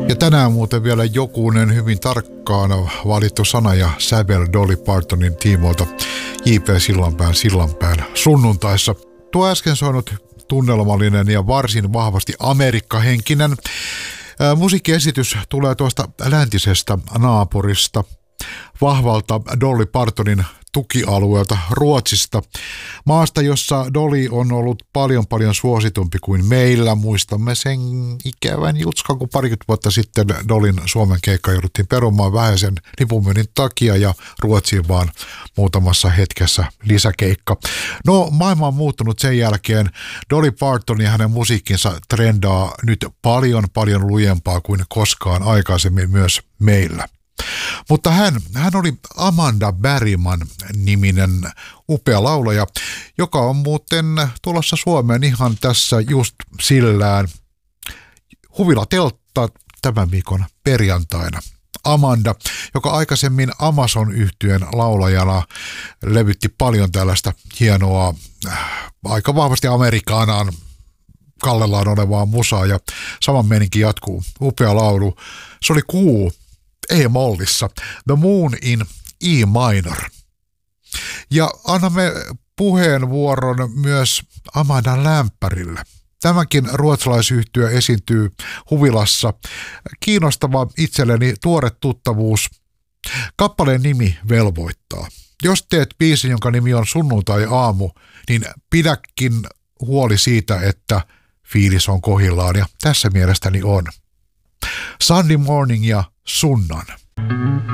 Ja tänään muuten vielä jokunen hyvin tarkkaan valittu sana ja sävel Dolly Partonin tiimoilta J.P. Sillanpään sunnuntaissa. Tuo äsken soinut tunnelmallinen ja varsin vahvasti amerikkahenkinen musiikkiesitys tulee tuosta läntisestä naapurista, vahvalta Dolly Partonin tukialueelta Ruotsista, maasta, jossa Dolly on ollut paljon suositumpi kuin meillä. Muistamme sen ikävän jutskan, kun parikymmentä vuotta sitten Dollyn Suomen keikka jouduttiin perumaan vähäisen lipunmyynnin takia ja Ruotsiin vaan muutamassa hetkessä lisäkeikka. No, maailma on muuttunut sen jälkeen. Dolly Parton ja hänen musiikkinsa trendaa nyt paljon lujempaa kuin koskaan aikaisemmin myös meillä. Mutta hän oli Amanda Bergman -niminen upea laulaja, joka on muuten tulossa Suomeen ihan tässä just sillään Huvila Teltta tämän viikon perjantaina. Amanda, joka aikaisemmin Amazon-yhtyeen laulajana levytti paljon tällaista hienoa, aika vahvasti Amerikaanaan kallellaan olevaa musaa ja saman meininki jatkuu. Upea laulu. Se oli kuu E-mollissa, The Moon in E minor. Ja annamme puheenvuoron myös Amandan lämpärille. Tämäkin ruotsalaisyhtyö esiintyy Huvilassa. Kiinnostava itselleni tuore tuttavuus. Kappaleen nimi velvoittaa. Jos teet biisin, jonka nimi on Sunnuntai-aamu, niin pidäkin huoli siitä, että fiilis on kohillaan, ja tässä mielestäni on. Sunday Morning ja Sunnan.